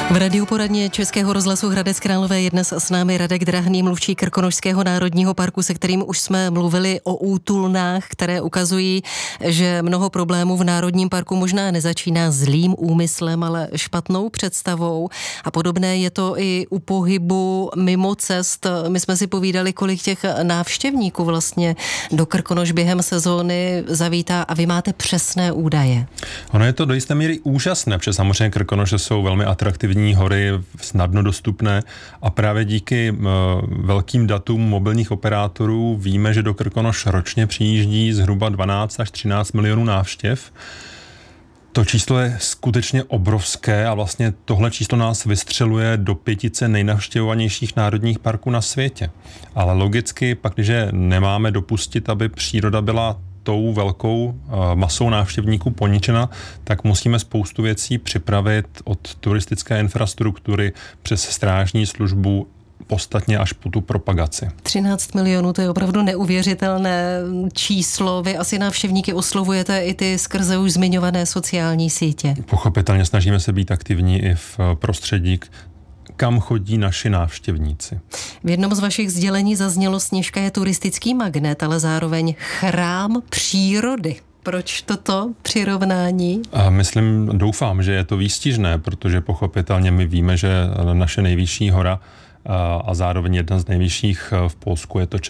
V Radiu poradně Českého rozhlasu Hradec Králové je dnes s námi Radek Drahný, mluvčí Krkonošského národního parku, se kterým už jsme mluvili o útulnách, které ukazují, že mnoho problémů v národním parku možná nezačíná zlým úmyslem, ale špatnou představou. A podobné je to i u pohybu mimo cest. My jsme si povídali, kolik těch návštěvníků vlastně do Krkonoš během sezóny zavítá, a vy máte přesné údaje. Ono je to do jisté míry úžasné, protože samozřejmě Krkonoše jsou velmi atraktivní hory, snadno dostupné, a právě díky velkým datům mobilních operátorů víme, že do Krkonoš ročně přijíždí zhruba 12 až 13 milionů návštěv. To číslo je skutečně obrovské a vlastně tohle číslo nás vystřeluje do 5 nejnavštěvovanějších národních parků na světě. Ale logicky, pak, když nemáme dopustit, aby příroda byla tou velkou masou návštěvníků poničena, tak musíme spoustu věcí připravit od turistické infrastruktury přes strážní službu, podstatně až po tu propagaci. 13 milionů, to je opravdu neuvěřitelné číslo. Vy asi návštěvníky oslovujete i ty skrze už zmiňované sociální sítě. Pochopitelně snažíme se být aktivní i v prostředí, kam chodí naši návštěvníci. V jednom z vašich sdělení zaznělo, Sněžka je turistický magnet, ale zároveň chrám přírody. Proč toto přirovnání? Doufám, že je to výstižné, protože pochopitelně my víme, že naše nejvyšší hora a zároveň jedna z nejvyšších v Polsku, je to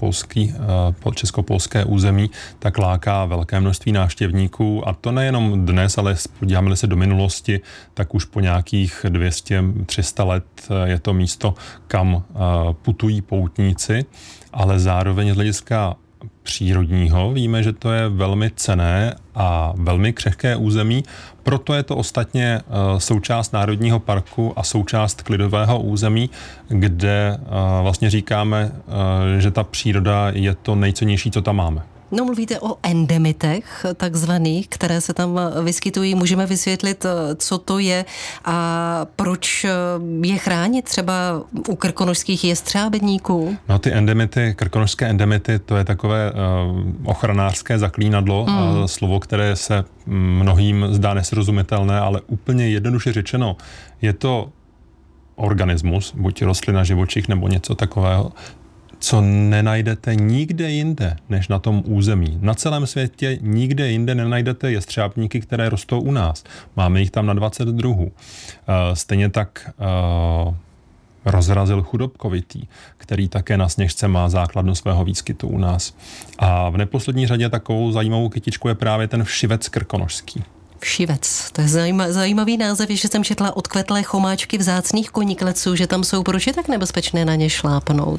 českopolské území, tak láká velké množství návštěvníků, a to nejenom dnes, ale podíváme se do minulosti, tak už po nějakých 200-300 let je to místo, kam putují poutníci, ale zároveň z hlediska přírodního víme, že to je velmi cenné a velmi křehké území, proto je to ostatně součást národního parku a součást klidového území, kde vlastně říkáme, že ta příroda je to nejcennější, co tam máme. No, mluvíte o endemitech takzvaných, které se tam vyskytují. Můžeme vysvětlit, co to je a proč je chránit třeba u krkonošských jestřábedníků? No, ty endemity, krkonošské endemity, to je takové ochranářské zaklínadlo, slovo, které se mnohým zdá nesrozumitelné, ale úplně jednoduše řečeno, je to organismus, buď rostlina, živočich nebo něco takového, co nenajdete nikde jinde, než na tom území. Na celém světě nikde jinde nenajdete jestřábníky, které rostou u nás. Máme jich tam na 20 druhů. Stejně tak rozrazil chudobkovitý, který také na Sněžce má základnu svého výskytu u nás. A v neposlední řadě takovou zajímavou kytičku je právě ten všivec krkonošský. Všivec, to je zajímavý název, že jsem četla odkvetlé chomáčky vzácných konikleců, že tam jsou. Proč je tak nebezpečné na ně šlápnout?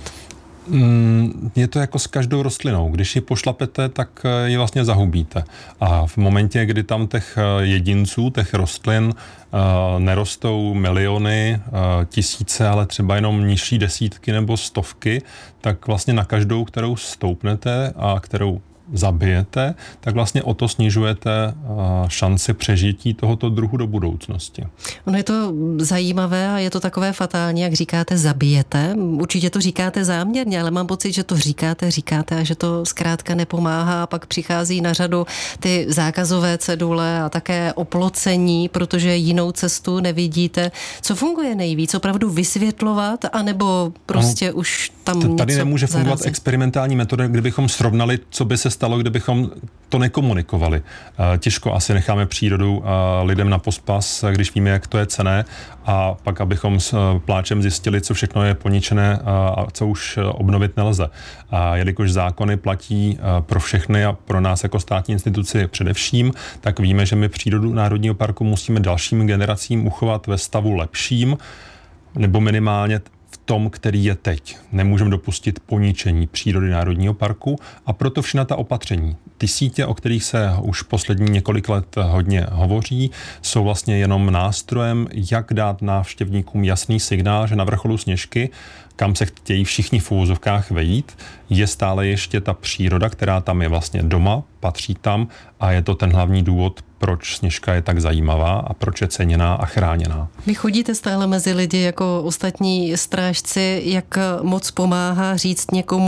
Je to jako s každou rostlinou. Když ji pošlapete, tak ji vlastně zahubíte. A v momentě, kdy tam těch jedinců, těch rostlin nerostou miliony, tisíce, ale třeba jenom nižší desítky nebo stovky, tak vlastně na každou, kterou stoupnete a kterou zabijete, tak vlastně o to snižujete šanci přežití tohoto druhu do budoucnosti. Ono je to zajímavé a je to takové fatální, jak říkáte, zabijete. Určitě to říkáte záměrně, ale mám pocit, že to říkáte a že to zkrátka nepomáhá, a pak přichází na řadu ty zákazové cedule a také oplocení, protože jinou cestu nevidíte. Co funguje nejvíc? Opravdu vysvětlovat, anebo prostě už tam něco tady nemůže fungovat zarazit? Experimentální metoda, kdybychom srovnali, co by se stalo, kdybychom to nekomunikovali. Těžko asi necháme přírodu lidem na pospas, když víme, jak to je cenné, a pak abychom s pláčem zjistili, co všechno je poničené a co už obnovit nelze. A jelikož zákony platí pro všechny a pro nás jako státní instituci především, tak víme, že my přírodu národního parku musíme dalším generacím uchovat ve stavu lepším, nebo minimálně v tom, který je teď. Nemůžeme dopustit poničení přírody národního parku, a proto všechna ta opatření. Ty sítě, o kterých se už poslední několik let hodně hovoří, jsou vlastně jenom nástrojem, jak dát návštěvníkům jasný signál, že na vrcholu Sněžky, kam se chtějí všichni v úvozovkách vejít, je stále ještě ta příroda, která tam je vlastně doma, patří tam, a je to ten hlavní důvod, proč Sněžka je tak zajímavá a proč je ceněná a chráněná. Vy chodíte stále mezi lidi jako ostatní strážci, jak moc pomáhá říct někomu,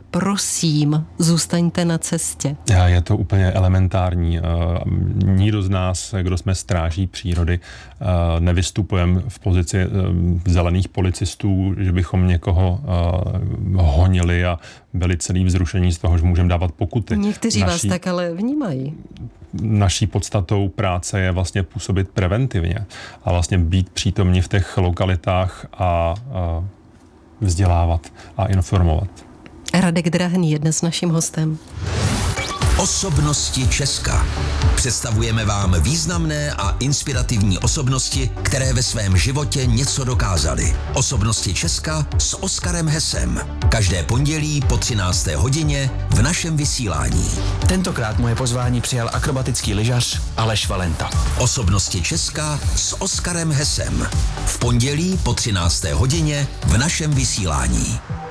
prosím, zůstaňte na cestě? Je to úplně elementární. Nikdo z nás, kdo jsme stráží přírody, nevystupujeme v pozici zelených policistů, že bychom někoho honili a byli celý vzrušení z toho, že můžeme dávat pokuty. Někteří vás tak ale vnímají. Naší podstatou práce je vlastně působit preventivně a vlastně být přítomní v těch lokalitách a vzdělávat a informovat. Radek Drahný je dnes naším hostem. Osobnosti Česka. Představujeme vám významné a inspirativní osobnosti, které ve svém životě něco dokázaly. Osobnosti Česka s Oskarem Hesem. Každé pondělí po 13. hodině v našem vysílání. Tentokrát moje pozvání přijal akrobatický lyžař Aleš Valenta. Osobnosti Česka s Oskarem Hesem. V pondělí po 13. hodině v našem vysílání.